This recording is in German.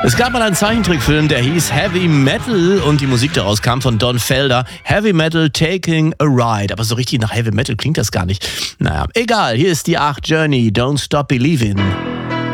Es gab mal einen Zeichentrickfilm, der hieß Heavy Metal und die Musik daraus kam von Don Felder. Heavy Metal Taking a Ride. Aber so richtig nach Heavy Metal klingt das gar nicht. Naja, egal. Hier ist die 8 Journey. Don't Stop Believin'.